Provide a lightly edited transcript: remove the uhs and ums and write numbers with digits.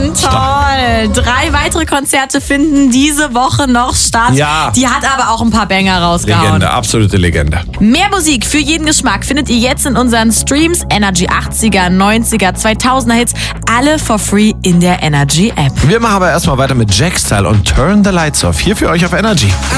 Toll. 3 weitere Konzerte finden diese Woche noch statt. Ja. Die hat aber auch ein paar Banger rausgehauen. Legende, absolute Legende. Mehr Musik für jeden Geschmack findet ihr jetzt in unseren Streams. Energy 80er, 90er, 2000er Hits. Alle for free in der Energy App. Wir machen aber erstmal weiter mit Jack Style und Turn the Lights Off. Hier für euch auf Energy.